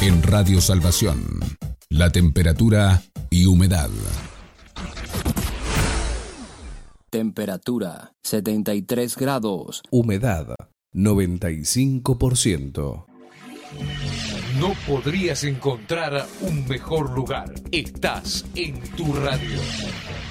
En Radio Salvación, la temperatura y humedad. Temperatura 73 grados. Humedad 95%. No podrías encontrar un mejor lugar. Estás en tu radio.